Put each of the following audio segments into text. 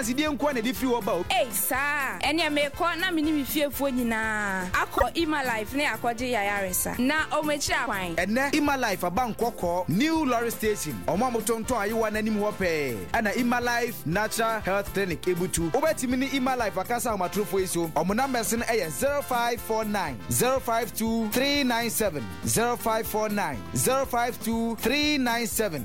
Sidie nkwa na di free oba. Sir, enya me ko na me ni me fiefo nyina. Akọ Ima Life na akọje yayaresa. Na omechi akwan. Ene Ima Life aba nkọkọ New Lorry Station. Omo motonton ayewa nanim ho pe. Ana Ima Life Natural Health Clinic ebutu. Obetimi ni Ima Life akasa amatrofo iso. Omo numbers no 0549 052 397 0549 052 397.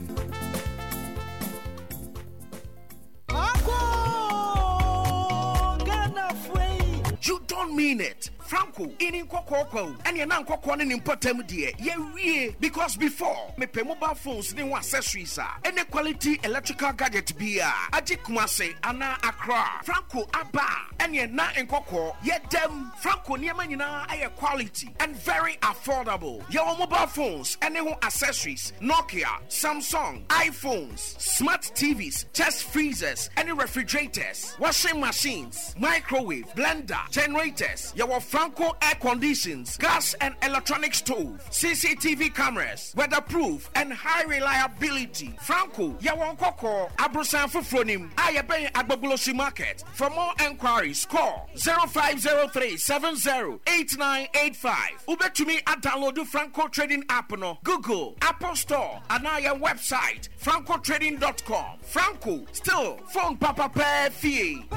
You don't mean it. Franco, in Coco, and you're not Coco in important dear. Yeah, because before me pay mobile phones, they want accessories, any quality electrical gadget be Ajikumase, Anna Accra, Franco Abba, and you're not in Coco, yet them Franco Niamanina are quality and very affordable. Your mobile phones, any accessories, Nokia, Samsung, iPhones, smart TVs, chest freezers, any refrigerators, washing machines, microwave, blender, generators, your Franco air conditions, gas and electronic stove, CCTV cameras, weatherproof and high reliability. Franco, Yawon Koko, Abrosan Fufronim, Ayabe Agbabulosi Market. For more enquiries, call 0503 708985. Ube to me at download the Franco Trading app no Google, Apple Store, and our website, francotrading.com. Franco, still phone Papa Pay Fee.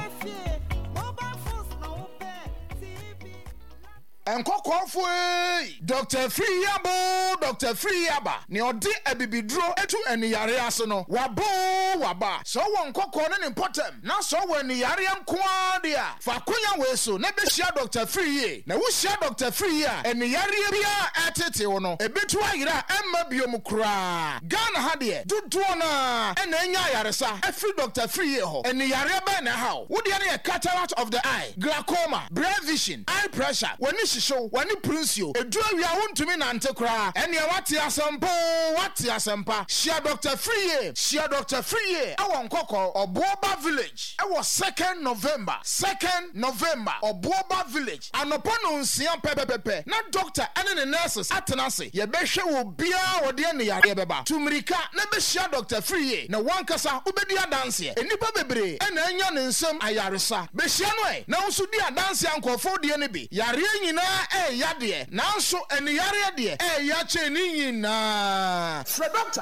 Enkokofwe Dr. Free Yaba ni odi ebibidro etu eni yare aso no waba so won kokko ne important na so won yare nkoa dia fa konya weso na be hia Dr. Free na wo hia Dr. Free a eni yare bia etete wo no ebetu ayira emma biom kura Ghana ha de dudu na ena enya yaresa afri Dr. Free ho eni yare ba na ha wo de na cataract of the eye, glaucoma, brain vision, eye pressure woni show wani princio edura wi ahontumi nante kra ene wate asempa share Dr. Free awon kokko Obuoba village ewo 2nd November Obuoba village anopo no nsia pepepepe na doctor ene ne nurses atenase ye behwe wo bia wode ene yare beba tumirika na be share Dr. Free na wankasa ubedi adanse enipa bebre ene anya ne nsem ayaresa be share no na nso di adanse ankofo de ne bi yare nyina yade nanso eni yare de ya che ni nyina Fred Doctor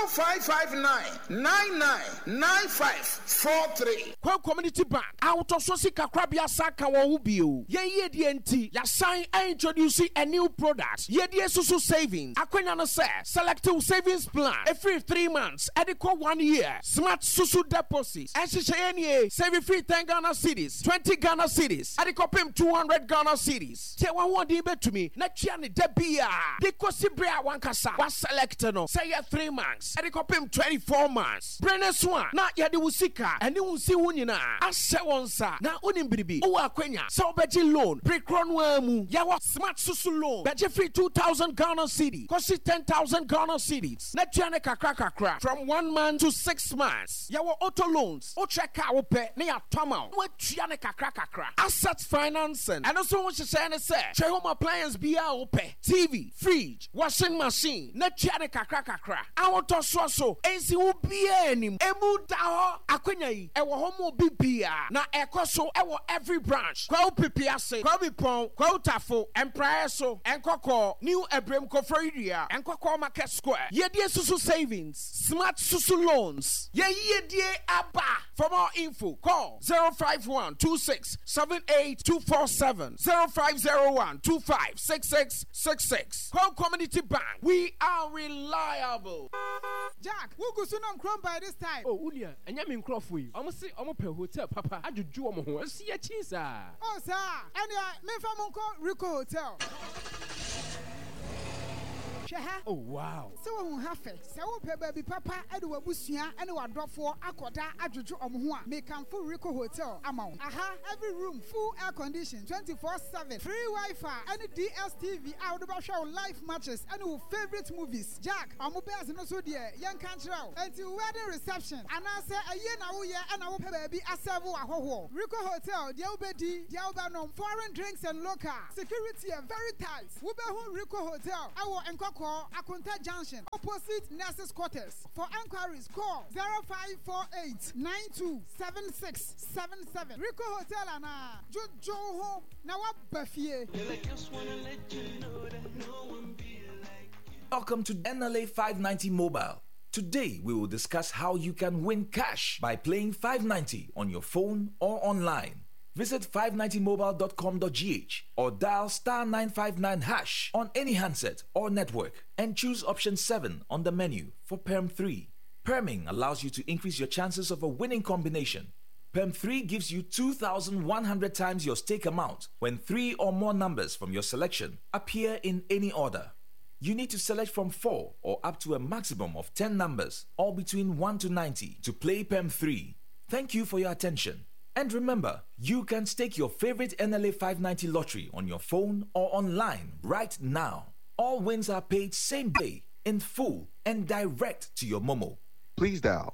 0559999543 Kwa community bank out of sosi kakrabia saka wo ubio ye die enti ya sign introduce a new product ye die susu savings akwenya no say selective savings plan every 3 months ediko 1 year smart susu deposits and save free 10 Ghana cedis 20 Ghana cedis ediko pim 200 Ghana cedis te wa won to me na tua ne da bia de kosi bre a wankasa wa select no say 3 months e de kopem 24 months brene so a na ye de wusika ene wunsi wunyina ase wonsa na onimbribi o akwanya so obeji loan pre-cron amu ya wa smart susu loan beje free 2000 Ghana cedi kosi 10,000 Ghana cedis na tua ne kakra from 1 month to 6 months ya wa auto loans o check out pe na ya toma wa tua ne kakra asset financing and also what you say home appliance bia ope TV, fridge, washing machine, na chiane kakra. Awon so ensi wo bia anim emu da ho akwanya yi e wo homo bibia na ekoso e wo every branch. Kwa pipiase, kwa bipon, kwa utafo, empire so, enkoko, new ebrem kofroidia, enkoko market square. Yedie susu savings, smart susu loans. Yedie aba. For more info, call 05126782247 0501256666. Call Community Bank. We are reliable. Jack, who go soon on Chrome by this time? Oh, Ulia, and Yamin Crawford. I'm say I'm a hotel, Papa. I do Jomo. See a cheese. Oh, sir. And me from Rico Hotel. Oh wow. So we have it. So baby papa Edward Busia and we drop for Akoda Ajuju Omhua. Make come full Rico Hotel amount. Aha, every room full air condition 24/7. Free Wi-Fi and DSTV out of show live matches and our favorite movies. Jack, I'm bears no so dear young country until wedding reception. And I say a year now and our baby asavu ahoho. Rico Hotel, the obedi, the albano foreign drinks and local. Security are very tight. We be home Rico Hotel. Our Nkoko Akunta Junction, opposite Nurses Quarters. For enquiries, call 0548 927677. Rico Hotel and Jojo Home. Now what Buffy? Welcome to NLA 590 Mobile. Today we will discuss how you can win cash by playing 590 on your phone or online. Visit 590mobile.com.gh or dial *959# on any handset or network and choose option 7 on the menu for Perm 3. Perming allows you to increase your chances of a winning combination. Perm 3 gives you 2,100 times your stake amount when 3 or more numbers from your selection appear in any order. You need to select from 4 or up to a maximum of 10 numbers, all between 1 to 90, to play Perm 3. Thank you for your attention. And remember, you can stake your favorite NLA 590 lottery on your phone or online right now. All wins are paid same day, in full, and direct to your Momo. Please dial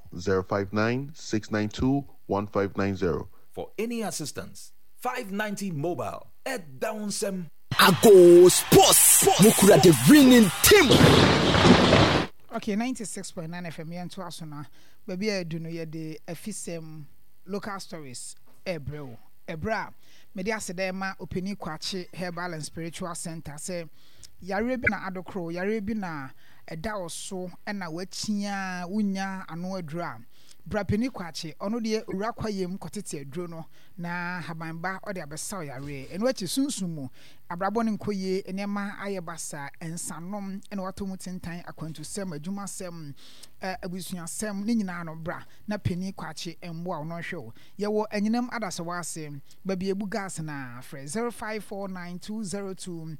059-692-1590 for any assistance. 590 Mobile at Downsem. Ago Sports Mukura the winning team. Okay, 96.9 FM yan to asona. Baby I do no ye de efisem local stories ebra media sedema opini kwache herbal and spiritual center say yare bi na adokro yare bi na eda oso na wachia unya ano adura brapeni kwache ono de owura kwayem kotete aduro no na habanba ode abesa yare eno achi sunsumu abrabo ne nkoye enema ayebasa ensanom ene wato mutintan akwantu sem adwuma sem abusua sem ne nyina no bra na peni kwache emboa no hwe ye wo anyinam adasawa ase babie bu gas na fre 0549202564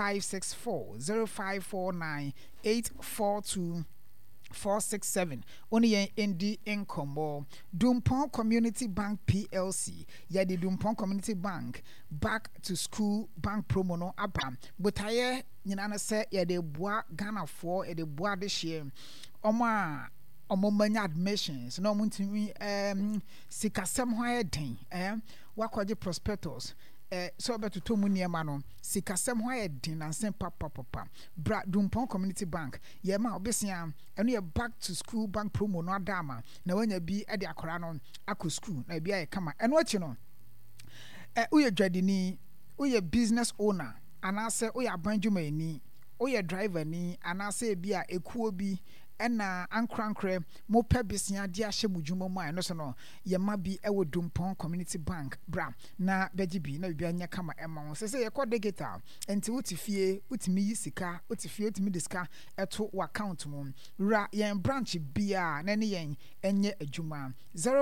0549842467 only yen ND Nkombo Dumpon Community Bank PLC ya the Dumpon Community Bank back to school bank promo no aba but aye nyina se ya de boa Ghana for e de boa de share omo manya admissions no muntimi sikasem ho ayedin wakwaje prospectus so beto to mu niema no sikasem ho ayedin nansen papa bra Dumpon Community Bank ye ma obesia eno ye back to school bank promo no adama na wanya bi e de akora no akọ school na bi aye kama eno achi no uye dwadini uye business owner anase uye abanjumani uye driver ni anase bi a ekuo bi ena ankrankre mo pebisia dia hye mudwuma mu ayi no so no ye ma bi ewo Dumpon Community Bank bra na begibi na bibia nya kama ema wo se ye kɔ digital enti wutifie utimi yi sika utifie utimi disika eto account mu ra yen branch bia na ne yen enye adwuma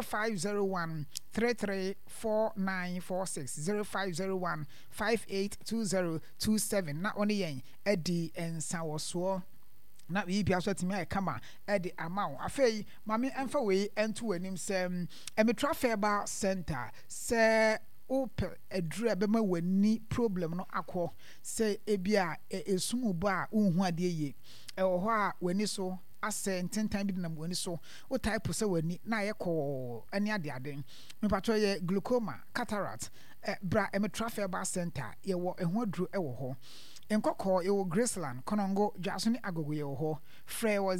0501334946 0501582027 na one yen edi ensa woso na we bia so timi kama e de amount afei mame emfa we ento anim sem emetra fairba center se open adura be ma wani problem no akọ se ebia esumu ba unhu ade ye e wo ho a wani so ase ntentan bi na wani so o type se wani na ye ko ani ade ade me patro ye glaucoma cataract bra emetra fairba center ye wo eho aduru e wo ho Nkoko ewo Graceland Konongo Jasoni Agogo ye ho frɛ wo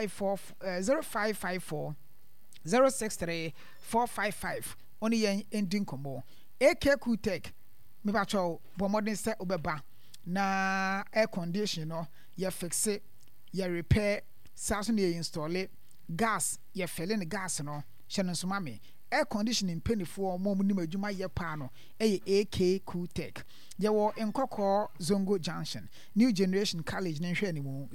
0554 063 455 oni yen ending komo AK Kutek me bacho bomodin se obeba na air condition no ye fixe ye repair saso ye install gas ye fele ne gas no hye so mame air conditioning penifo mo nim adwuma ye pa no AK Kutek ye wo Nkoko Zongo Junction New Generation College ne hwe animu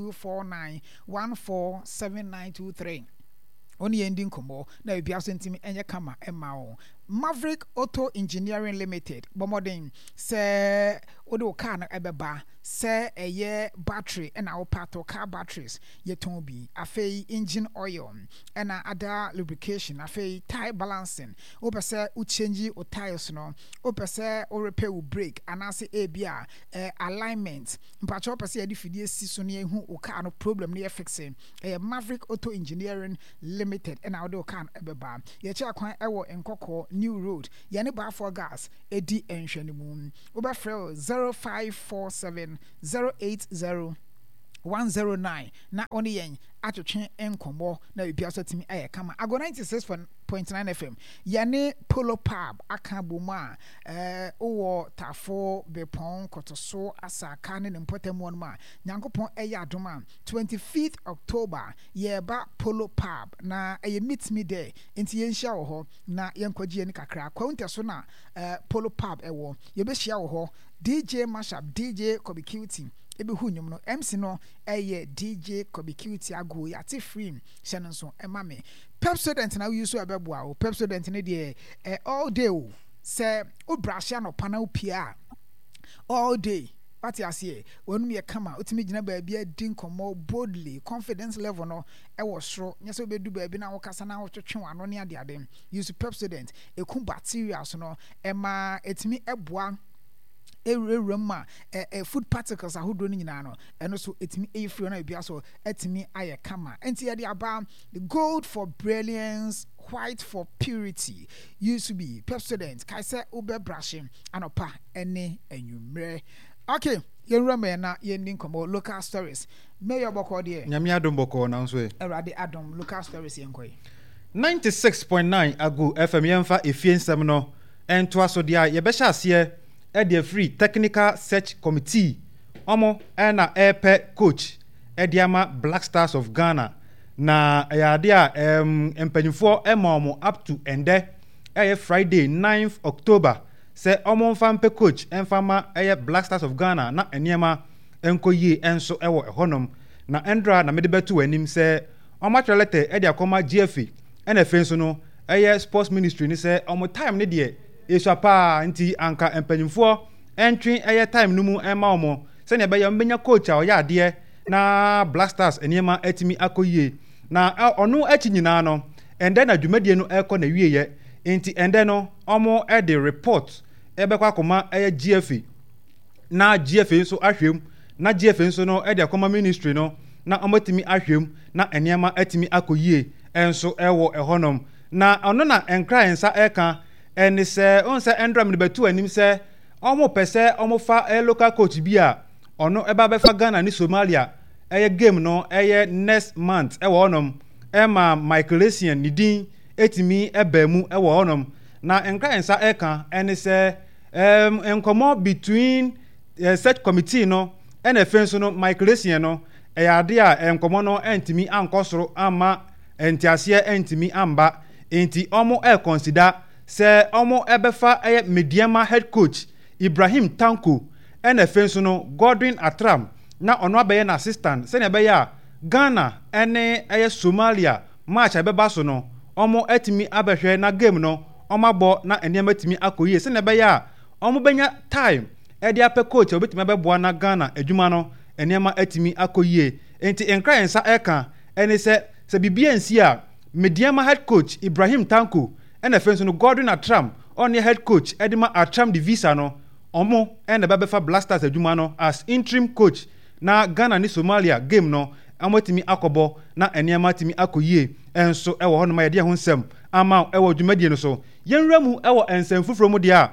0249147923 oni ending komo na bia so ntimi enye kama ema wo Maverick Auto Engineering Limited bomodin se odo car na ebeba se eye battery na opato car batteries yeton bi afei engine oil na other lubrication afei tire balancing opese u change o tires no opese o repair o brake anase e bia alignment mpacho opese ye difidie si so na ehu o car no problem na ye fixing Maverick Auto Engineering Limited na odo car ebeba ye cha kwan ewo Nkoko New Road yani ba for gas edi enhwanimu oba frɛ 0547 080 109 na oni yen atwetwe enkomo na bibia so timi aye kama ago 96.9 FM yane Polo Pub aka boma owo tafo bepon kotoso asaka ne mpotemu no ma nyankopon eye adoma 25th October yeba Polo Pub na eye meet me there enti yenhia wo ho na yenkwagie ni kakra kwawunte so na Polo Pub ewo yebehia wo ho DJ Mashup DJ Kobe Cutie ebi hu nyum no MC no DJ Kobe Cutie ago ya ti free hye so emame Pepsodent na we use abeboa o Pepsodent ne de all day o se o brashia no pana opia all day what you see wonu ye kama otimi gina ba bia din komo boldly confidence level no e wo soro nyese obedu ba bi na wo kasa na wo twetwe wano ne ade ade use Pepsodent eku bacteria so no ema etimi eboa ewurema food particles ahodo ni nyina no eno so etimi efiri na bia so etimi aye kama enti ye aba the gold for brilliance, white for purity used to be Pepsodent kai se obe brushing anopa ene enwumre. Okay, yenrama na yendin komo local stories mayor boko de nyame adom boko na nso e erade adom local stories yenkoi 96.9 ago FM yemfa efiensem no ento aso dia yebehya ase e free technical search committee omo na airpe coach ediama Black Stars of Ghana na yade a empanyfo emomo up to ende Friday 9th October se omo mfampe coach enfama Black Stars of Ghana na eniema enkoyi enso ewo ehonom na endra na mede betu anim se omo atwelete edi akoma GFA na fenso no sports ministry ni se omo time ne de esapa nti anka empanyimfo entwi time no mu ema omo se ne be yambenya coach a oya ade na Black Stars eniema atimi akoyie na onu achi nyina no ende na dwumadie no ekọ na wieye nti ende no omo de report ebekwa akoma GFA na GFA nso ahwem na GFA nso no de akoma ministry no na omatimi ahwem na eniema atimi akoyie enso ewo ehonom na ono na enkra ensa eka eni se onse endram ne betu anim se omo pese omo fa local coach bia ono eba befa Ghana ni Somalia game no next month ewo onom ema Michael Essien nidin etimi ebemu ewo onom na enkra ensa eka eni se enkomo between search committee no ene fenso no Michael Essien no ade a enkomo no entimi ankosoro ama entiase entimi amba enti omo consider se omo ebefa Mediama head coach Ibrahim Tanko ene fenso no Godwin Atram na ono abaye na assistant se ne abaye Ghana ene Somalia match abeba so no omo etimi abehwe na game no omo abo na eniam etimi akoyie se ne abaye omo benya time edi ape coach obetimi abeboa na Ghana adwuma no eniam etimi akoyie enti enkra ensa eka ene se bibia nsi a Mediama head coach Ibrahim Tanko ene fenso no Godwin Atram on head coach Edima Atram Divisa no omo ene bebefa Black Stars adwuma no as interim coach na Ghana ni Somalia game no amotimi akobo na eniama timi akoyie enso ewo hono ma yede ho nsem ama ewo dwumadie no so yenramu ewo ensem fufuro mu dia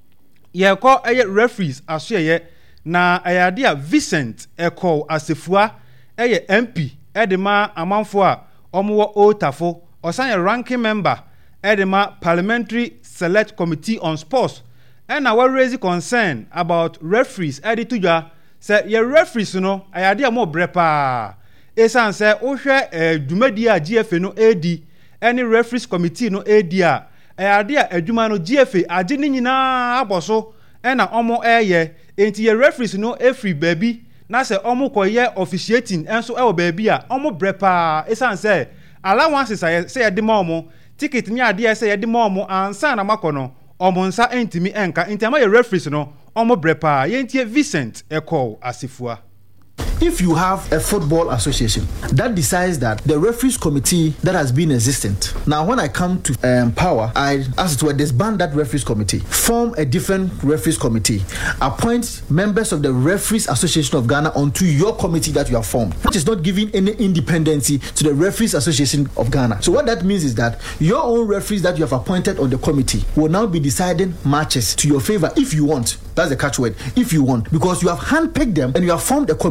ye ko referees asoye na ayade a Vincent Eko Asefua MP edema amanfo a omo Otafo osan ranking member edema Parliamentary Select Committee on Sports and our raise concern about referees editujwa say your referees no ayade mo brepa esan say ohwe dwumadi a GFA no AD any referees committee no AD a ayade a adwuma no GFA age ni nyina aboso na omo enti your referees no every baby na say omo koye officiating enso e wo baby a omo brepa esan say allowances say de ma omo ticket ni ade say de ma omo ansa na makono omo nsa entimi enka enti ama your referees no omo brepa yentie Vincent Eko Asefua. If you have a football association that decides that the referees committee that has been existent, now when I come to power, I ask to disband that referees committee, form a different referees committee, appoint members of the Referees Association of Ghana onto your committee that you have formed, which is not giving any independency to the Referees Association of Ghana. So what that means is that your own referees that you have appointed on the committee will now be deciding matches to your favor if you want. That's the catchword. If you want, because you have handpicked them and you have formed a committee by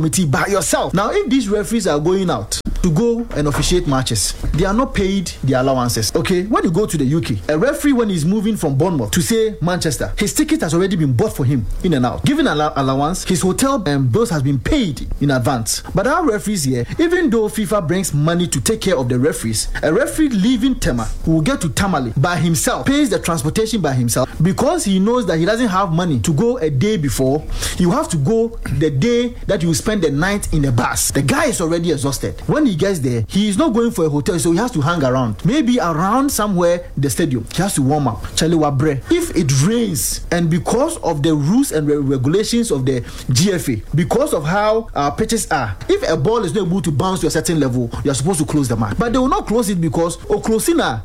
yourself. Now, if these referees are going out to go and officiate matches, they are not paid their allowances. Okay, when you go to the UK, a referee, when he's moving from Bournemouth to say Manchester, his ticket has already been bought for him in and out. Given allowance, his hotel bills has been paid in advance. But our referees here, even though FIFA brings money to take care of the referees, a referee leaving Tema will get to Tamale by himself, pays the transportation by himself, because he knows that he doesn't have money to go a day before. You have to go the day that you spend the night in the bus. The guy is already exhausted. When he gets there, he is not going for a hotel, so he has to hang around. Maybe around somewhere the stadium. He has to warm up. Charlie Wabre. If it rains, and because of the rules and regulations of the GFA, because of how our pitches are, if a ball is not able to bounce to a certain level, you are supposed to close the match. But they will not close it because Oklosina.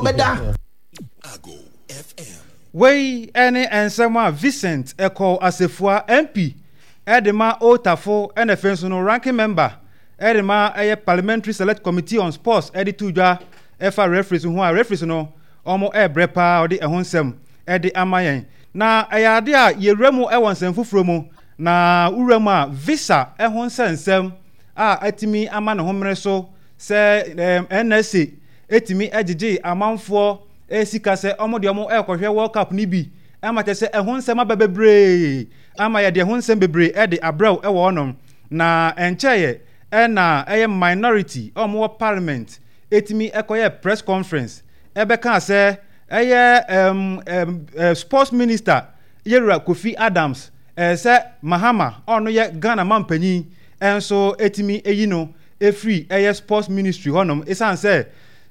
Wey any ensema Vincent Eko Asefua MP Edema Otafo NFN no ranking member Edema Parliamentary Select Committee on Sports Editujwa Efa referees who are referees no omo brepa odi ehonsem edi amayen na ayade a yeremu ewonsem fufromu na uremu a visa ehonsensem a atimi ama ne homre so se NSA etimi agege amanfo esika se omo de omo ekohwe World Cup ni bi amate se ehonsem abebre ama ye de ehonsem bebre edi abraw ewo onom na encheye na minority omo parliament etimi ekoye press conference ebeka se sports minister Yera Kofi Adams se Mahama ono ye Ghana mampanyi enso etimi eyino efri sports ministry honom esan se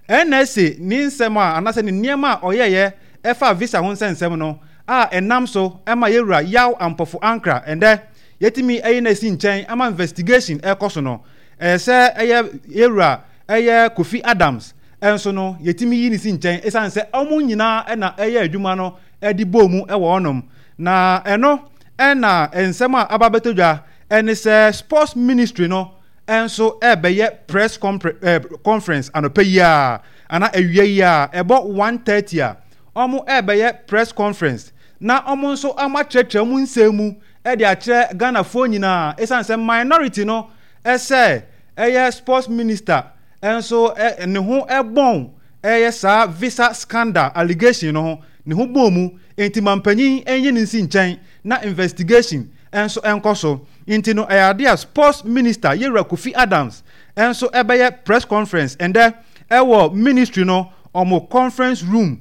NSA ni nsema anase ni niema oyeye efa visa ho nsensem no enam so ema Yera yaw ampofo ankra ende yetimi eyina si nchen ama investigation ekoso no se Yera Kofi Adams enso no yetimi yi ni si nchen esan se omu nyina na adwuma no edi bomu ewo onom na eno na ensema ababetodwa ene se sports ministry no enso ebeye press conference anopeya ana ewiya ebo 1:30 a omu ebeye press conference na omu nso amacheche mu nsemu edi akire Ghana fo nyina esan se minority no ese sports minister enso ne ho ebon sa visa scandal allegation no ne ho bomu enti mampanyin enye nsi nchen na investigation enso enkoso enti no ayade sports minister Yera Kofi Adams enso ebeye press conference and there ewo ministry no omo conference room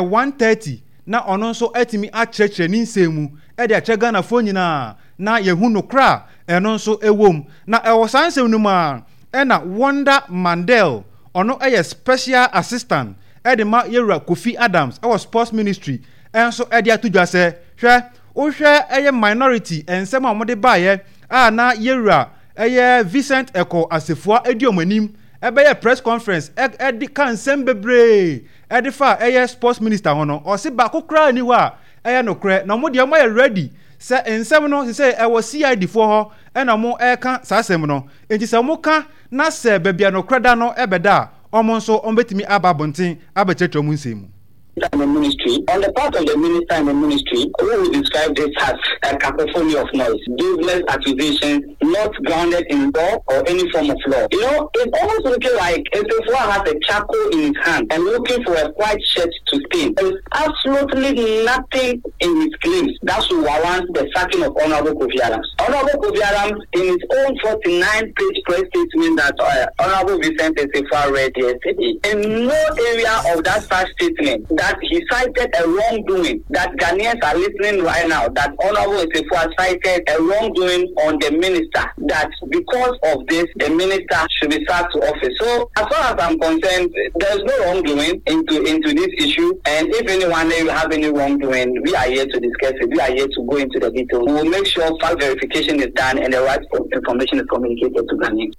1:30 na ono nso etimi achechre ni nsemu ede ache Ghana fo nyina na yehu no kra eno nso ewom na ewo sansem no ma na Wonder Mandel ono special assistant edema Yera Kofi Adams ewo sports ministry enso ede atudwa se hwe ohwe minority ensem amode baaye na Yera Vincent Eko Asefua ediomanim ebeye press conference edi kan sembebre edi fa sports minister hono o se ba kokra ni wa no kre na mo de mo ready se ensem no se ewo CID fo ho na mo ka sasem no enti se mo ka na se bebia no kreda no ebeda omo nso ombetimi ababonten abechecho mu nsemu. Ministry. On the part of the minister and the ministry, we will describe this as a cacophony of noise, baseless accusations not grounded in law or any form of law. You know, it's almost looking like Etofua has a charcoal in his hand and looking for a white shirt to stain. There is absolutely nothing in his claims that should warrant the sacking of Honorable Kofi Adams. Honorable Kofi Adams, in his own 49-page press statement that Honorable Vincent Etofua read yesterday, in no area of that such statement that he cited a wrongdoing, that Ghanaians are listening right now, that Honorable Etofua cited a wrongdoing on the minister, that because of this, the minister should be sacked to office. So, as far as I'm concerned, there is no wrongdoing into this issue, and if anyone have any wrongdoing, we are here to discuss it, we are here to go into the details. We will make sure fact verification is done and the right information is communicated to Ghanaians.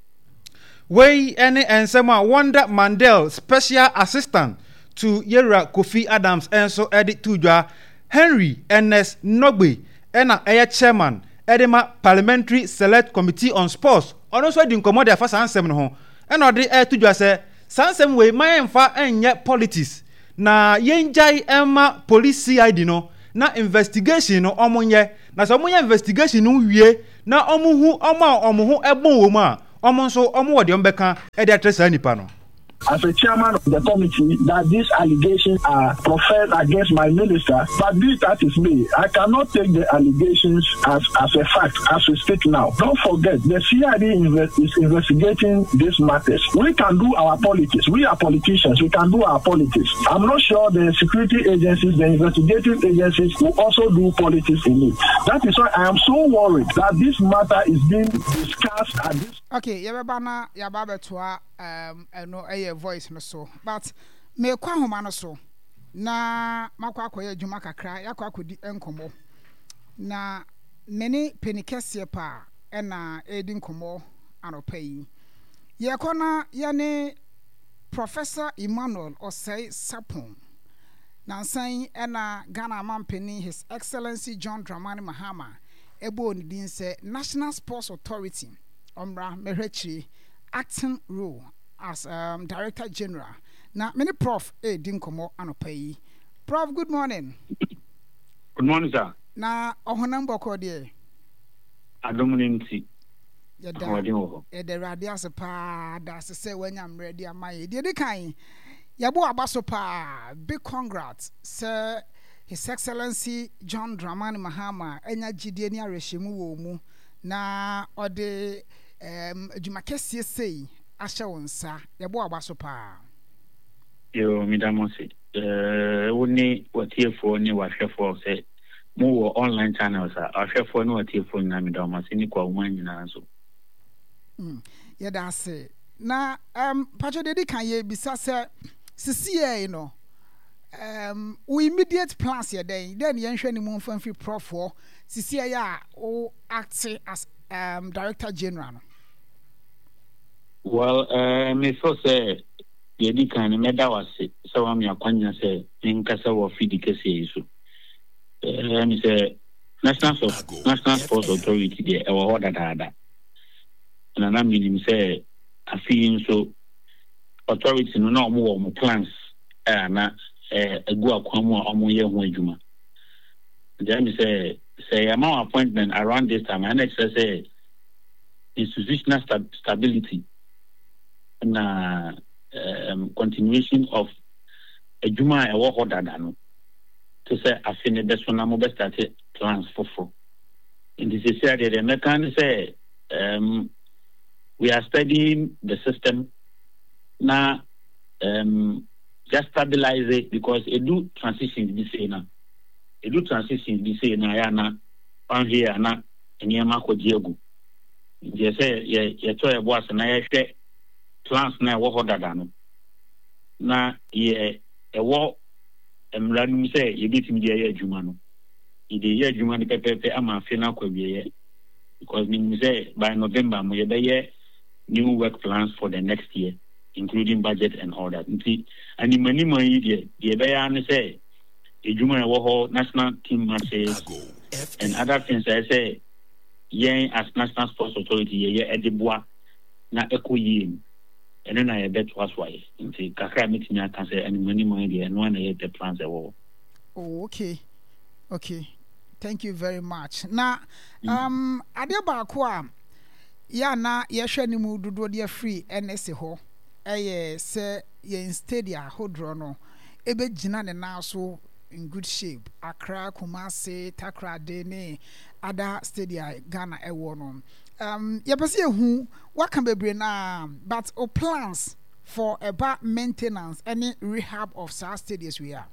Wey any ensema Wonder Mandel, special assistant to Yera Kofi Adams enso edit tujwa Henry Ernest Nogbe ena chairman edema Parliamentary Select Committee on Sports ono so di nkomo de afa sansem no ho ena ode tujwa se sansem we mayemfa enye politics na yenjai ema police CID no na investigation no omonye na so omonye investigation no wie na omuhu omuhu ebon wo mu a omo nso omo wo de ombeka e de atresa nipa no. As a chairman of the committee, that these allegations are professed against my minister, but be that is me. I cannot take the allegations as a fact, as we speak now. Don't forget, the CID is investigating these matters. We can do our politics. We are politicians. We can do our politics. I'm not sure the security agencies, the investigative agencies will also do politics in it. That is why I am so worried that this matter is being discussed at this. Okay, yabana yababetua no voice no so, but me kwa homa no so na makwa akoye adwuma kakra yakwa akodi enkomo na many penikese pa na edi nkomo anopai ye kona yane Professor Emmanuel Osei Sapon nansan na Ghana Mampeni His Excellency John Dramani Mahama ebo ni din se National Sports Authority Omra Mehrechi acting role as Director General. Now, many Prof. Dinkomo Anopai. Prof, good morning. Good morning, sir. Now, Ohonambo Cordie. Adominancy. The radias pa, that's say when I'm ready, am I? The kind. Yabu Abasopa, big congrats, Sir His Excellency John Dramani Mahama, Enya Gideon Reshimu mu na ode Jumakesi say Asha wonsa Yabu Abasopa. Yo, Midamosi. Only what here for ni what for say more online channels are share for no what here for na Midamosi ni kwa umani na so. Yeah, that's it. Na Pacho dedi kan ye bisa se sisi no we immediate plans here then yen hwe ni mo mfa prof for sisi ya o act as Director General. Well, me so say yedi kan me da wase so am yakwanya say nkasa wo fidi kese yiso. Me say National Sports Authority there e wo hoda dada. Na minim say afi so authority no na omo plans na egu akwamu a omo ye ho adwuma. Then me say amount appointment around this time and say institutional stability na continuation of adwuma e wo hoda no to say afine be so na mo be start plans for in this area the mekan say we are studying the system now. Just stabilize it because it do transition this say now. It do transition this say now. Yana on here na enyema ko diegu. Je say ye to e boss na ye hwe plans na wo hoda da no. Na ye e wo emranu say ye bitimi de ye adwuma no. Ide ye adwuma ne pepepe ama afi na kwa biye because me say by November mo ye be ye new work plans for the next year, including budget and all that. And in many money, the Bayan say, a Juma Woho national team matches and other things. I say, yeah, as National Sports Authority, yeah, at the bois, na echo yin. And then I bet was why. In the Kaka meeting, I can say, and many money, and one I the plans. Oh, okay. Thank you very much. Now, Adeba Kwa. Ya na yehwe ni mu dodo de free NSA ho se ye stadia hodro no ebe gina ne na so in good shape. Accra, Kumasi, Takrade ne other stadia Ghana ewo no ye pese hu what can be na but o plans for about maintenance any rehab of such stadiums we are.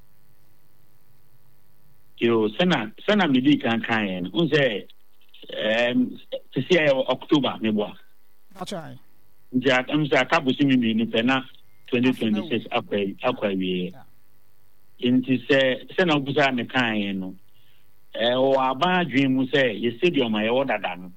Yo sana midi kan unse to see October maybe. That's right. Ja amsa ka busi mi ni pena 2026 akwa wie. Inti se na busa me kan no. O aba dream mu se ye stadium aye wodada no.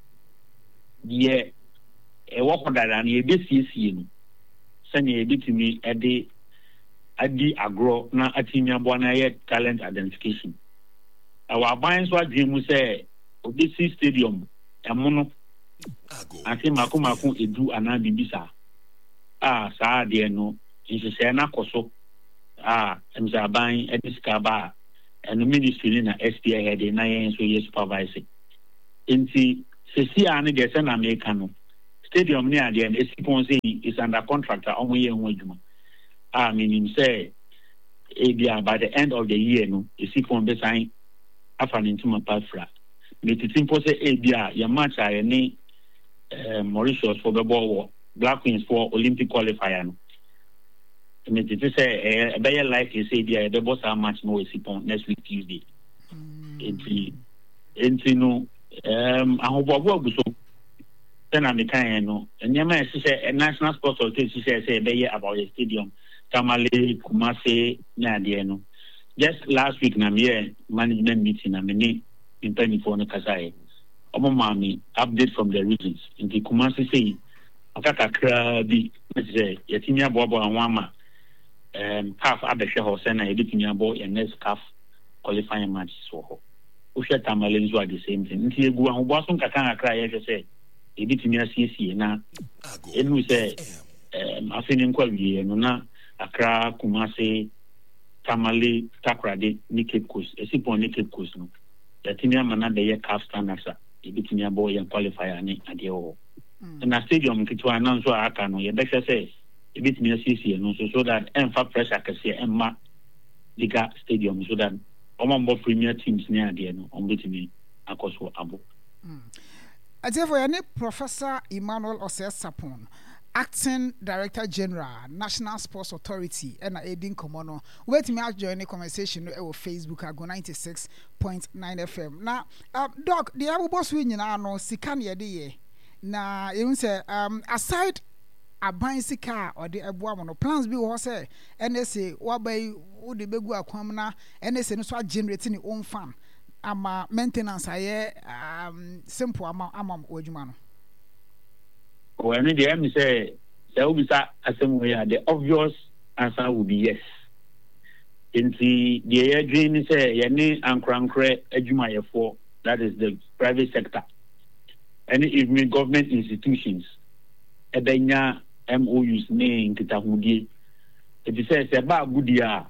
Ye e wo kodada no ye besiesie no. Se na ye bitimi adi agro na atinya bo na ye talent identification. Our aba so dream mu se Obisi Stadium, Amono, Ati Maku Edu Anandi Bisa. Sa de no, in Sena Koso, Mzabain, Ediskaba, and the ministry in a SPA had a 9 years supervising. Inti sesi ane de send America no stadium near the end is under contract on year one. I mean say by the end of the year no is be sign after into my pafra. But it's simple say your match any Mauritius for the ball Black Queens for Olympic qualifier no. And it say a better life you say the boss are match more next week Tuesday. Into no ahobobo so then I'm the kind no and yama say a national sports authority say about the stadium Tamale Kumasi na de no just last week na me management meeting na me in 24 no kasai omo mami update from the regions in the Kumasi say akakakra bi say yetimi abobo anwama CAF abehwe ho say na yebetimi abo next CAF qualifying match so Usha Tamale is the same thing. Nti egu ahoboaso nkaka akra ye say ebitimi asiesie na enu say afini nkwa wie no na Accra Kumasi Tamale Takrade ni Cape Coast esipon ni Cape Coast no yatimi amana de ye CAF standards ebitimi abo ye qualifier ni ade o na stadium kitwa na nso aka no ye behwe say ebitimi asiesie no so that emfa pressure kase emma liga stadium so that Omambo premier teams near the end on between Akoso Abo. For Professor Emmanuel Osei Sapon, Acting Director General, National Sports Authority, and Aiding Komono. Wait me out join the conversation over Facebook. I go 96.9 FM. Now, Doc, the Abu Boss win no Sikania de na you say aside aban sika or the aboa no plans bi wo say NSA wabai wo de begu akwam na NSA no so generating its own fund ama maintenance aye simple ama odwuma no when the M say there will be the obvious answer will be yes. Inti the dream say yene ankrankre adwuma ye for that is the private sector and even government institutions ebenya MOUs ne nkitahudie it says about goodia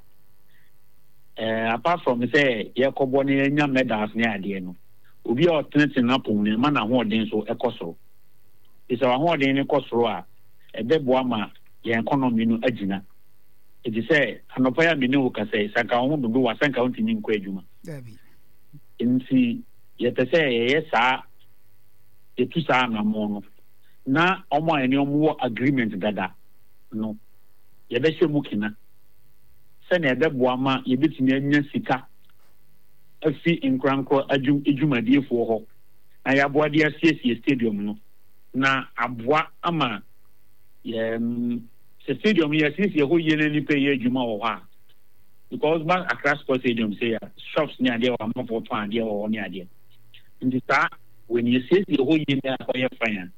apart from say yakobo ne nya medals ne ade no obi a otene na pom ne ma na ho den so ekoso is our ho den ne kosoro a ebebo ama ye economy no agina it say anopa ya mene wo ka say saka ho dodo wa sanka ontini nkwa adwuma dabi nti ye pese ye sa etu sa na mo no na omo eni omo agreement dada no ye be hwe mukina se na ebebo ama ye betimi anya sika afi inkrankro adwumadie-fo ho na ya boa dia CSC stadium no na aboa ama stadium ya CSC ho ye na ni pe ye adwuma ho ha because man Accra Sports Stadium say shops ni ade wa mo for pan ade wa ni ade ndi sa when you CSC ho ye na ho ye fine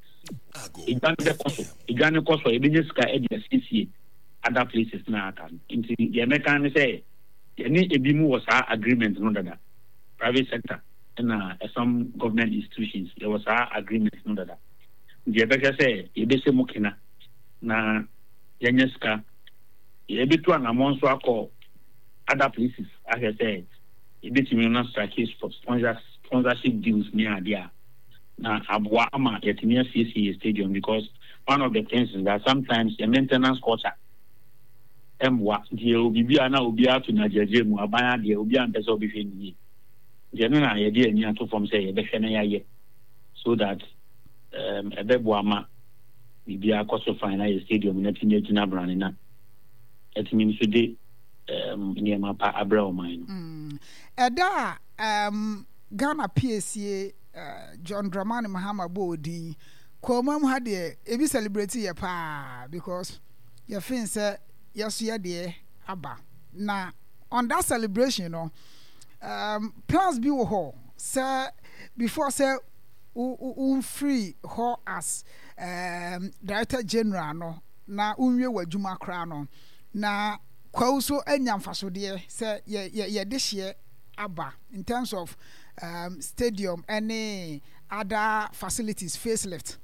Igane koso ebenyeska edia CCA other places na aka into the American say any ebimu was our agreement no dada private sector and some government institutions there was our agreement no dada the American say ebese mukina na yenyeska ebitu na monso akọ other places as I said ebetimi na strike sponsorship deals near there na abwa ama yetimi CSC stadium because one of the things is that sometimes the maintenance culture emwa die obibi ana obi atu na jeje mu abanya die obi ampese obi hwe ni je no na ye die ani ato form say ye be hwe na yaye so that ebebo ama bibi akoso final stadium na tinye tuna brand na etimi so de ni ma pa abra o man eda Ghana PSA John Dramani Mahama Bodi Kwamam had ebi celebrate ye pa because your fin say yes ye de aba na on that celebration plans be wo say before say free ho as Director General no na unwe wadwuma kra no na kwa so anya mfaso de say ye this year aba in terms of stadium any other facilities facelift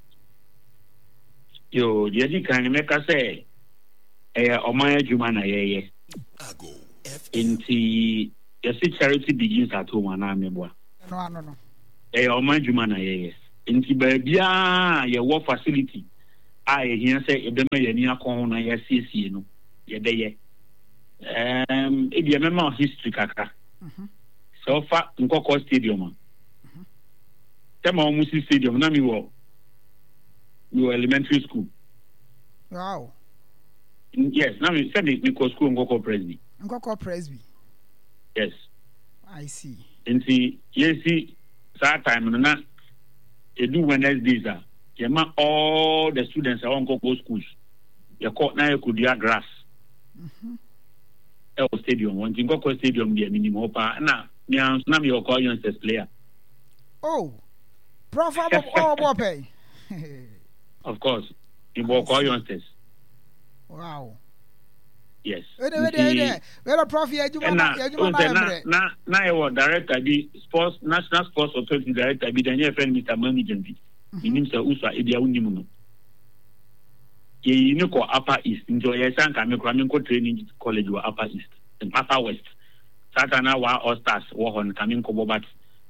yo yedi kan make say omaya juma na ye inti your charity begins at home na meboa no Oman Jumana ye. Inti Babia, your war facility. I hear say, a bema yenia corner, yes, CC, no, ye day. If you remember history, Kaka. So far, Nkoko Stadium. Tema Musi Stadium, Nami wo. You elementary school. Wow. Yes, now we send it because school Nkoko Presby. Nkoko Presby. Yes. I see. And see, yes, see, that time, na you do Wednesdays, you ma all the students are on Nkoko schools. You caught now you could do grass. Stadium, one Nkoko Stadium, be a minimum. Now, now you call youngsters player. Oh, Prof. Bope. Of course, you call youngsters. Wow. Yes. Where Prof. Now you were director be sports national sports authority director be the friend Mr. Management. He names Usa Edia Unimuno. You know Upper East. Enjoy your son coming training college or Upper East and Upper West. Satana wa all stars war on coming Kobobat.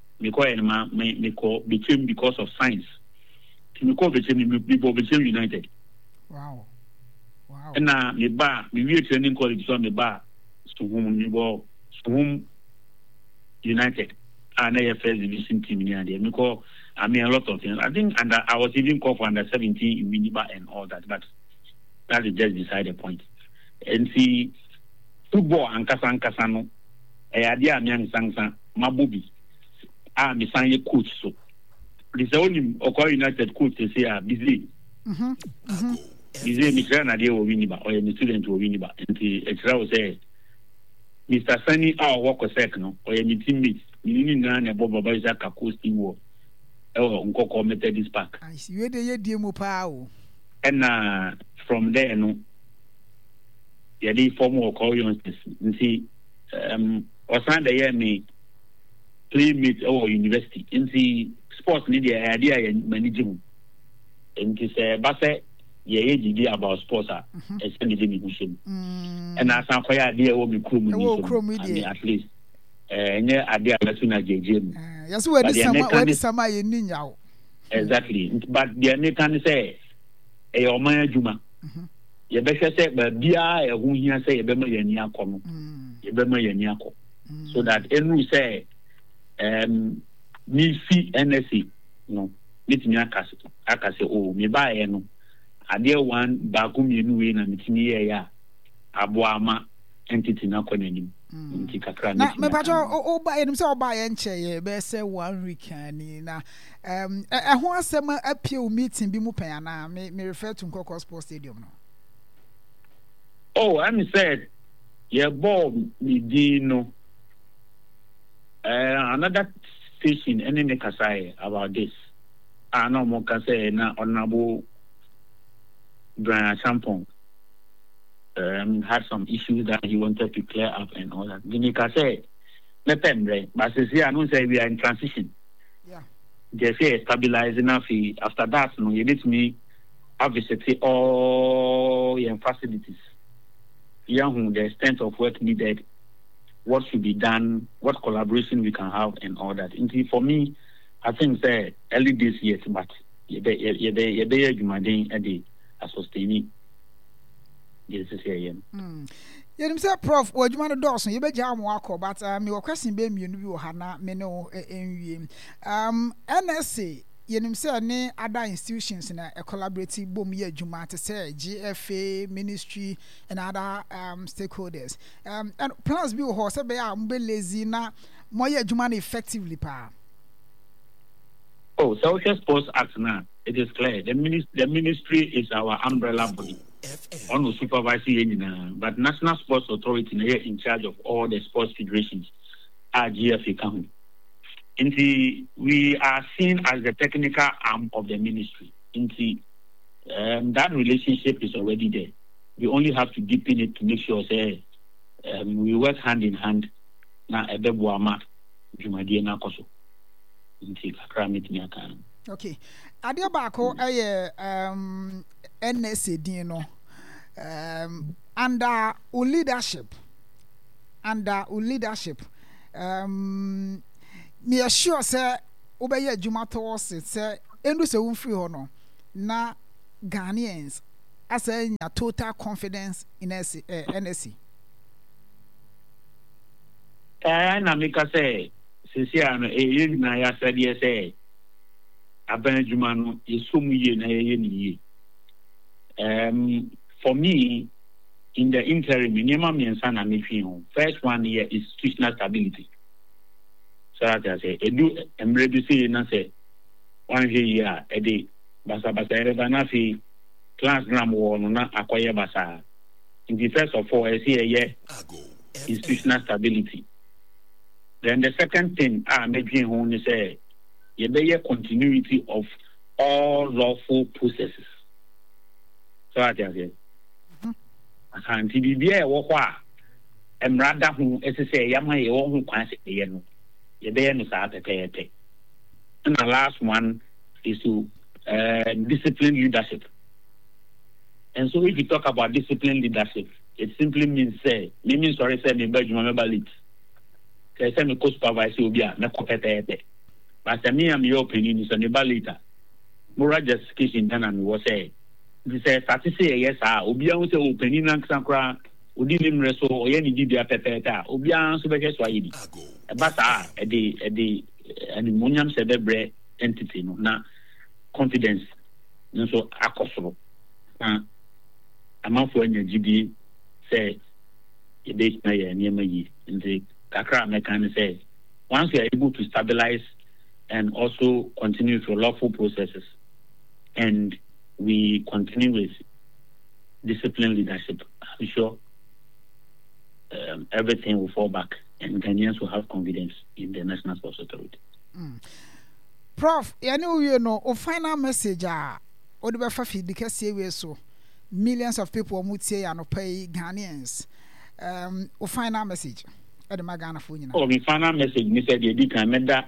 Became because of science. Became United. Wow. Wow. And now me training college so me ba to whom United and first division team near there. Because I mean a lot of things. I think I was even called for under 17 in Miniba and all that, but that is just beside the point. And see football and kasano. Idea me sang mabubi. Me sign coach so. This only Oko United coach they say are busy. Busy me trying idea or Winiba or a student or Winiba. And the extra say Mr. Sunny our work a second or a teammate. You need none above Babazaka coasting war. Oh, Nkoko Methodist Park. I see where the demo power. And from there, no, yeah, they form more youngsters. You see, or Sunday, yeah, me play meet our university. And see, sports need the idea and managing. And to say, but say, yeah, idea about sports are a sending mission. And as I'm quite idea will be crew at least. And yeah, idea that's when I get Jim. Yes, where summer in Ninyao. Exactly. But the American say, a Oman Juma. You better say, but Bia, who here say, a Bema Yaniako. Yebema Yaniako. So that Enru say, me see NSC, no, meet me I say, oh, me buy no. I dear one, Bakum Yenu, and Mitini, ya, Abuama, entity na konenim. Na me pacho o ba enim se o ba ye nche be say 1 week ani na ho asem appeal meeting bi mu pen na me refer to Nkoko Sports Stadium no. Oh, I said yeah ball me dino another station any ne kasai about this. I no mo can say na honorable Brian Champon had some issues that he wanted to clear up and all that. Ginika said, but I don't say we are in transition. Yeah. They say stabilize enough. After that, no, you let me visit all your facilities. The extent of work needed, what should be done, what collaboration we can have, and all that. And for me, I think say early this year, but you sustaining. Yes, yes. You say, Prof, what you want to do? So you be jam walk, but me question be me no bi na me no enwie. NSA, you say ne other institutions na a collaborative boom ye adwuma to say GFA, ministry, and other stakeholders. And plans be ho say be am be lazy na mo ye adwuma effectively pa. Oh, Social Sports Act now, it is clear. The ministry is our umbrella body. On the supervisory, but National Sports Authority is in charge of all the sports federations at GFA County. And we are seen as the technical arm of the ministry. And that relationship is already there. We only have to deepen it to make sure we work hand in hand. Na ebebuama jumadie na koso. Okay. Adia bako NSA dino under leadership me assure say obeye adwuma towards it say endu se wo free ho no na Ghanaians as a total confidence in NSC. Na meka say sisia no na ya said say abanjuma no yesom ye na ye ni ye. For me, in the interim, first one here is institutional stability. So that I say, I'm ready to say, and I say, one year a day, basa banafi class gram war no acquire basa. In the first of all, I see a year institutional stability. Then the second thing I'm making home is a continuity of all lawful processes. So that I say. And to be there, and rather who, as I say, Yama, your own quantity, your bairn is out at the And the last one is to discipline leadership. And so, if you talk about discipline leadership, it simply means say, sorry, say, me Belgium, member lead. Say, me co supervisor will be a competitor. But I mean, your opinion is a member leader. Moral justification, then I will say. This is say yes, Obia was opening and Sankra, Udim Reso, or any Dibia Pepeta, Obia Subeke Swahili. But the ammonium cerebral entity, na confidence, no so acosro. Amount for any GB say, a base mayor near me, and the Kakra mechanic say, once you are able to stabilize and also continue through lawful processes and we continue with disciplined leadership, I'm sure everything will fall back and Ghanaians will have confidence in the National Sports Authority. Prof, you know, a final message, or the Bafafi, because so millions of people would say and pay Ghanaians. A final message at the Magana Funia. Oh, the final message, Mr. Dedika Meda,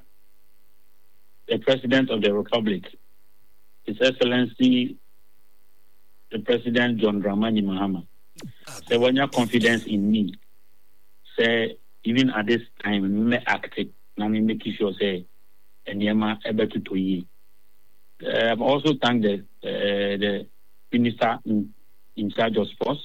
the President of the Republic, His Excellency, the President John Dramani Mahama. Say, when you have confidence in me, say, even at this time, we may act it, and we make sure, say, and Yama able to ye. I've also thanked the Minister in charge of sports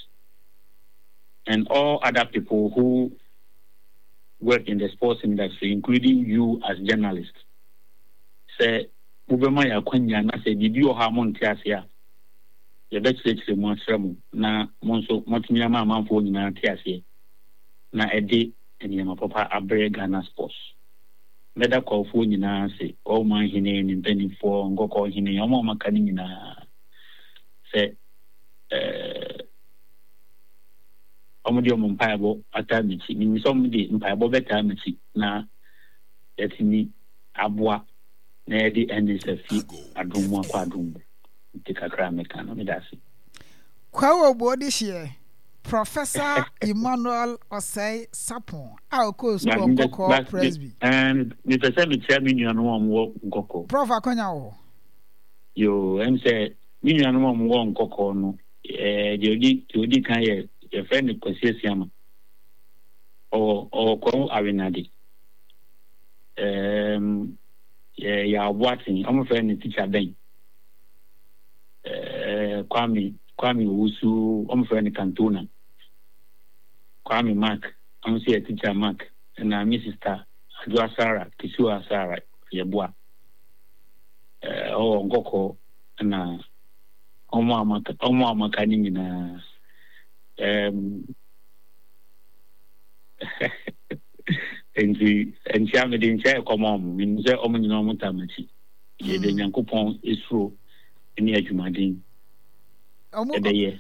and all other people who work in the sports industry, including you as journalists. Say, Ubema ya kwenya na se bibi o ha mo ntiasia ye be chire mo asremu na mo nso motumi ama amanfo nyina ntiasia na ede eniyama papa abre Ghana sports meda kwafo nyina se o man hine ni mpanifo ngoko hine omo maka ni nyina se omo di omo mpaebo atamichi ni so mo di mpaebo beta michi na etini aboa na edi NSF adumu akwa adumu tikakra mekano medasi kwa body share Professor Emmanuel Osei Sapon our school Nkoko Presby and the person chairman you know am Nkoko Prof Akonya wo yo em say me you know am wo Nkoko no the kan ye friend Kwesiasiama o ko awenade ya watching I'm a friend teacher Ben Kwame Usu I'm a friend Cantona Kwame Mark I'm a teacher Mark and my sister Adwa Sarah Kisua Sarah Yabua Ngoko na Omo Makani na and Chama didn't say, come on, means the Ominum Tamachi. Ye de Yankupon is true in the Jumadin. Again,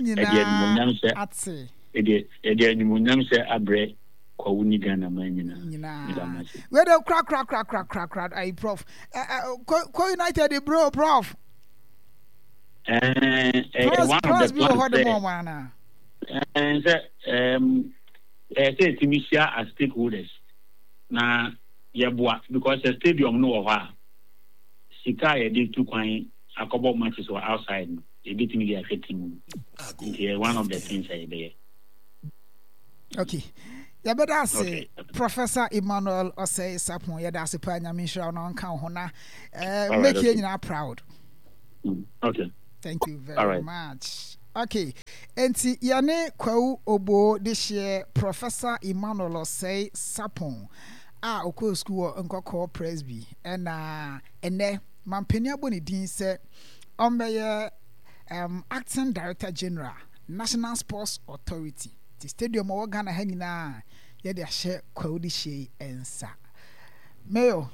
Munamse Abre, Kawunigana Manina. Where the crack, I prof. Co-United, the bro, prof. One of the plans. And say to me share as stakeholders. Na yeboa because the stadium no wa sika ye dey too kwan akobo matches were outside e dey timi dey affecting me one of the things I dey okay Ya better say Professor Emmanuel Osei Sapon yada se pa nyame hira no nka ho na make you nyina proud. Okay. Thank you very much. Okay. Enti yane kwawu obo this year Professor Emmanuel Osei Sapon okọ school nkoko Presby na ene mampani aboni din se ombeye acting director general National Sports Authority. The stadium of Ghana hangina ye de ahye kwawudi hye ensa. Mayo.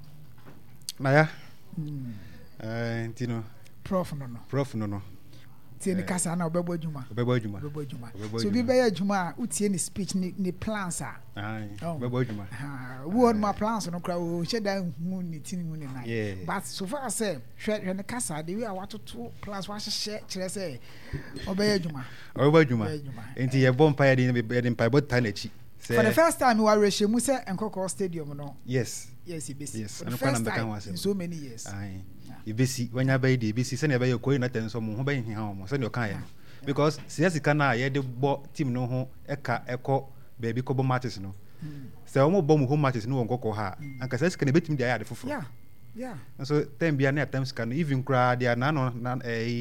Maya. Tino. Prof no. Tieni kasa na obebo adwuma. So bi be adwuma utie ni speech ni plans a. Obebo adwuma. We on my plans no kra o sheda hu ni tin hu ni na. But so far say hwe ne kasa de we a watoto plans wa hye kire say obebo adwuma. Enti ye bompa ye de mpa bot tanechi. For the first time we were reshemu say Nkoko Stadium no. Yes. Yes, yes. For the first time in so many years. Ibesi wanya bai de ibesi se na bai ko na ten so mo ho bai hi ha mo se ne o kan ya because sika na ye de bo team no ho eka eko baby ko bo matches no se o mo bo mu home matches no won kokko ha anka se sika na betim dia ya de foforo yeah so time bia na time sika no even cra dia na no na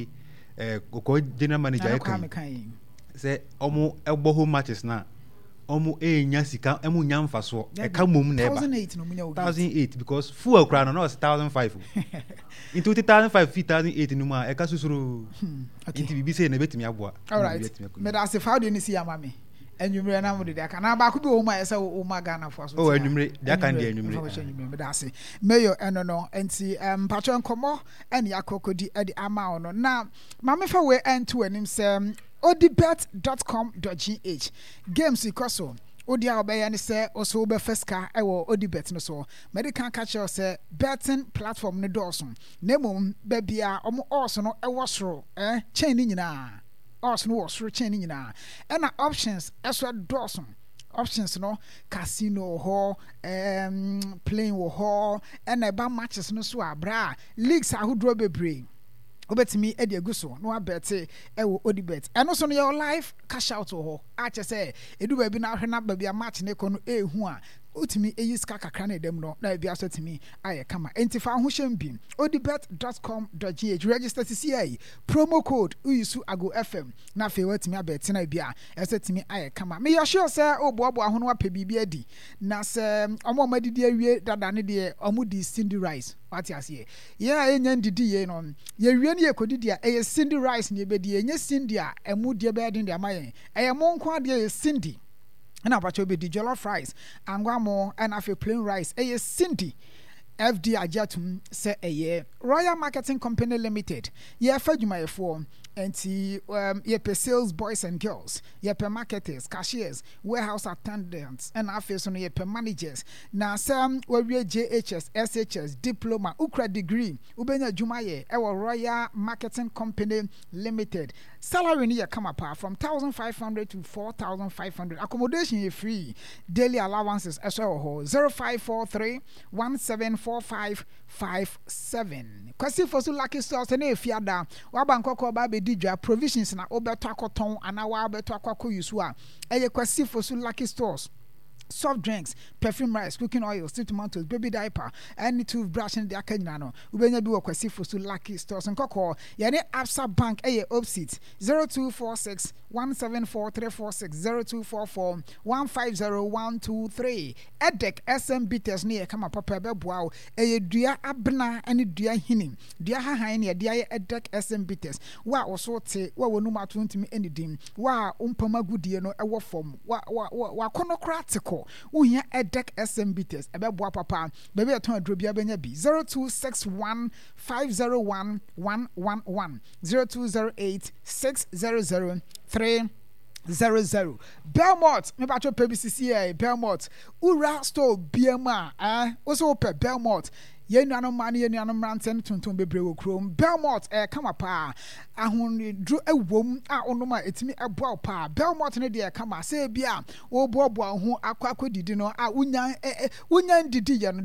ko general manager kan se o mo ebo home matches na omu enya sika emu nya mfaso e ka mom na eba 2008 no munya 2008 because full kra no was 1005 in 2005 2008 no ma e ka susuru inti bibi say na betimi aboa all right me da se fa de ni si amame enwumre na mo de aka na ba ku bi o ma esa o ma Ghana fo so enwumre de aka de enwumre me da se mayo eno no enti patro nkomo ene yakokodi edi ama ono na mame fa we ento anim se odibet.com.gh games ikoso odia obeye ne se oso be feska ewo odibet no so medical catch say betting platform ne doso nemum be bia omo also no ewo soro chain ni nyina also no soro chain ni nyina na options eso doso options no casino ho playing ho na ba matches no so abra leagues ahodro bebre obetimi edi aguso no abete ewo odibet eno so no your live cash out ho a che say edu ba bi na hwe na ba bi match ne ko no ehu a utimi eyiska kakra na dem no na bia so timi aye kama entifa ho hyem odibet.com.gh register CCI promo code uyisu ago fm na fe watimi abete na bia esetimi aye kama me yo sure say oboabo ho no apɛ bibia di na se omo madidi awie dada ne de omo di Cindy Rice wati ase ya enya ndidi ye no ye wie ne yekodidi a eye Cindy Rice ne ebedi enye Cindy a emu de be den de amaye eye monko ade ye Cindy na abacho be di jollof rice angwamo and afi plain rice eye Cindy FD ajatum se eye Royal Marketing Company Limited ye fadwumayefo enti ye pe sales boys and girls ye pe marketers cashiers warehouse attendants and afi so no ye pe managers na some we JHS SHS diploma ukra degree ubenya dwumaye ewo Royal Marketing Company Limited salary ni ye come up from 1,500 to 4,500 accommodation ye free daily allowances as well 0543 174557 kwasi fosu lucky stores na efiada wa bankoko ba be didwa provisions na obeto akoton ana wa obeto akoko yusu a eye kwasi fosu lucky stores soft drinks, perfume rice, cooking oil, steel tomatoes, baby diaper, any toothbrush and the akanyano. Ubenya bi wakwasi fosu lucky stores and koko. Yani Absa Bank eye opsit 0246 174346 0244 150123. Edek SMB test near kama papa beboa eye dua abna any dua hini. Dua haha ne dia edek SMB test. Wa oso te wa wonu ma tuntimi anydim. Wa umpama gudie no ewo form. Wa kono kratiko. Uhia edek SMB test ebeboa papa bebe eton adro bia benya bi 0261 501 111 0208 600 300 Belmont me bacho PBCCA Belmont Ura store biema also pe Belmont yenuano man yenuano ranten tonton bebre wo krom Belmont kama pa ahun dru ewom a onoma etimi eboa pa Belmont ne de kama se bia wo boaboa ho akwa didi no a unya didi ye no